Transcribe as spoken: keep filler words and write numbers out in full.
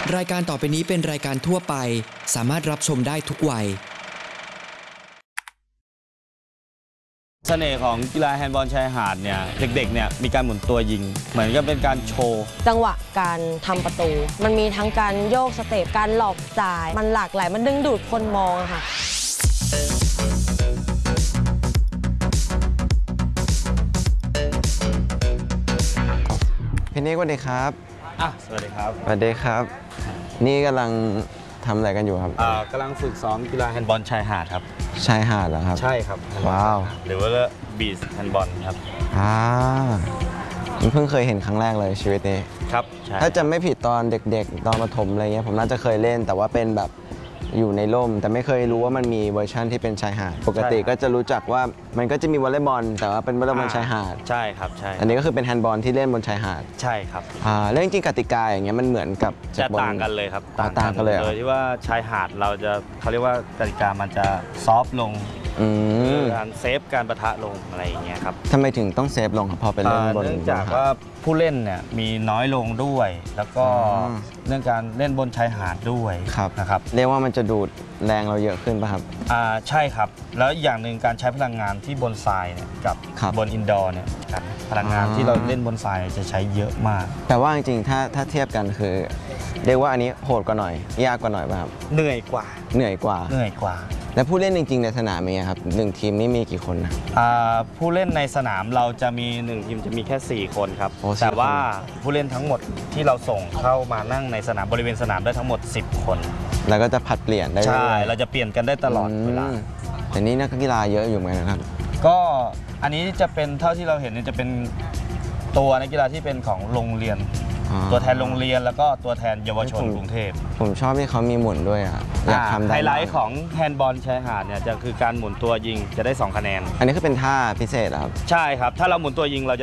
รายการต่อไปนี้เป็นรายการทั่วไปสามารถรับชมได้ทุกวัยเสน่ห์ของกีฬาแฮนด์บอลชายหาดเนี่ยเด็กๆเนี่ยมีการหมุนตัวยิงเหมือนกับเป็นการโชว์จังหวะการทำประตูมันมีทั้งการโยกสเต็ปการหลอกจ่ายมันหลากหลายมันดึงดูดคนมองค่ะพี่นิกสวัสดีครับอ่ะสวัสดีครับสวัสดีครับนี่กำลังทำอะไรกันอยู่ครับอ่ากำลังฝึกซ้อมกีฬาแฮนด์บอลชายหาดครับชายหาดเหรอครับใช่ครับว้าวหรือว่าบีชแฮนด์บอลครับอ่าผมเพิ่งเคยเห็นครั้งแรกเลยชีวิตนี้ครับถ้าจำไม่ผิดตอนเด็กๆตอนประถมอะไรเงี้ยผมน่าจะเคยเล่นแต่ว่าเป็นแบบอยู่ในร่มแต่ไม่เคยรู้ว่ามันมีเวอร์ชั่นที่เป็นชายหาดปกติก็จะรู้จักว่ามันก็จะมีวอลเลย์บอลแต่ว่าเป็นวอลเลย์บอลชายหาดใช่ครับใช่อันนี้ก็คือเป็นแฮนด์บอลที่เล่นบนชายหาดใช่ครับอ่าแล้วจริงๆกติกาอย่างเงี้ยมันเหมือนกับจะต่างกันเลยครับต่างกันเลยโดยที่ว่าชายหาดเราจะเขาเรียกว่ากติกามันจะซอฟลงการเซฟการประทะลงอะไรอย่างเงี้ยครับทำไมถึงต้องเซฟลงครับพอเป็นเล่นบนเนื่องจากว่าผู้เล่นเนี่ยมีน้อยลงด้วยแล้วก็เรื่องการเล่นบนชายหาดด้วยนะครับเรียกว่ามันจะดูดแรงเราเยอะขึ้นป่ะครับอ่าใช่ครับแล้วอย่างหนึ่งการใช้พลังงานที่บนทรายเนี่ยกับบนอินดอร์เนี่ยพลังงานที่เราเล่นบนทรายจะใช้เยอะมากแต่ว่าจริงๆถ้าถ้าเทียบกันคือเรียกว่าอันนี้โหดกว่าหน่อยยากกว่าหน่อยป่ะครับเหนื่อยกว่าเหนื่อยกว่าเหนื่อยกว่าแล้วผู้เล่นจริงๆในสนามมีครับหนึ่งทีมนี่มีกี่คนนะผู้เล่นในสนามเราจะมีหนึ่งทีมจะมีแค่สี่คนครับแต่ว่าผู้เล่นทั้งหมดที่เราส่งเข้ามานั่งในสนามบริเวณสนามได้ทั้งหมดสิบคนแล้วก็จะผัดเปลี่ยนได้ใช่เราจะเปลี่ยนกันได้ตลอดเวลาแต่นี่นักกีฬาเยอะอยู่ไหมนะครับก็อันนี้จะเป็นเท่าที่เราเห็นจะเป็นตัวนักกีฬาที่เป็นของโรงเรียนตัวแทนโรงเรียนแล้วก็ตัวแทนเยาวชนกรุงเทพผมชอบที่เขามีหมุนด้วยอ่ะอยากทำได้ไฮไลท์ของแฮนด์บอลชายหาดเนี่ยจะคือการหมุนตัวยิงจะได้สองคะแนนอันนี้คือเป็นท่าพิเศษครับใช่ครับถ้าเราหมุนตัวยิงเรา